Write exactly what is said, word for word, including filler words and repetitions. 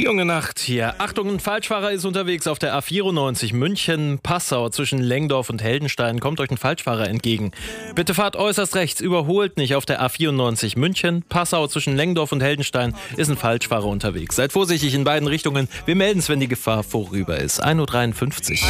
Junge Nacht hier. Achtung, ein Falschfahrer ist unterwegs auf der A vierundneunzig München-Passau zwischen Lengdorf und Heldenstein. Kommt euch ein Falschfahrer entgegen. Bitte fahrt äußerst rechts, überholt nicht. Auf der A vierundneunzig München-Passau zwischen Lengdorf und Heldenstein ist ein Falschfahrer unterwegs. Seid vorsichtig in beiden Richtungen. Wir melden es, wenn die Gefahr vorüber ist. ein Uhr dreiundfünfzig.